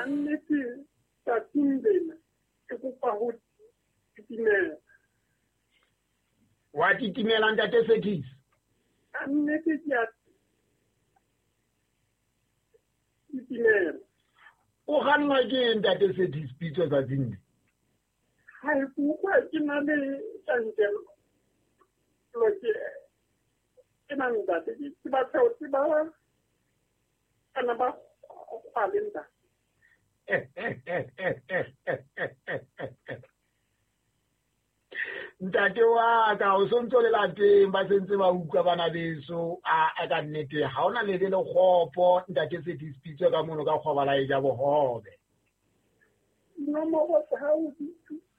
nnete tsatsing lena ke kopa ho titimela. Wa titimela ntate Sethis? Nnete ke a titimela. O ganwa ke ntate Sethis pitso tsatsing? Ha e kutlwa ke na le tjantjello. Ke nang ntate ke batla ho tseba kana ba kgwalenza. Ntate wa ka o sontso le lateng ba sentse ba utlwa bana beso a ka nnete ha ona le kgopo ntate Sethis pitso ka mono ka kgobala e ja bohobe. Nomoro ha o